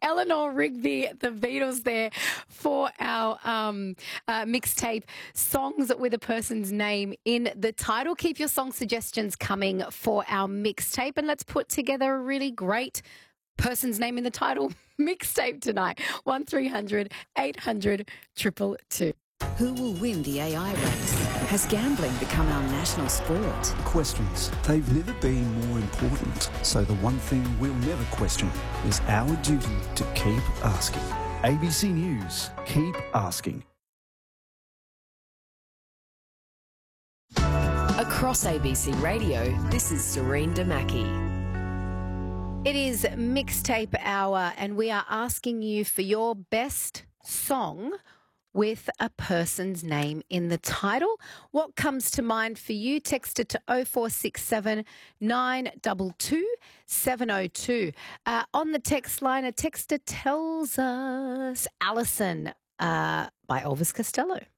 Eleanor Rigby, the Beatles there for our mixtape, songs with a person's name in the title. Keep your song suggestions coming for our mixtape, and let's put together a really great person's name in the title mixtape tonight. 1300 800 222. Who will win the AI race? Has gambling become our national sport? Questions. They've never been more important. So the one thing we'll never question is our duty to keep asking. ABC News. Keep asking. Across ABC Radio, this is Serene Damaki. It is Mixtape Hour, and we are asking you for your best song with a person's name in the title. What comes to mind for you? Text it to 0467 922 702. On the text line, a texter tells us Alison by Elvis Costello.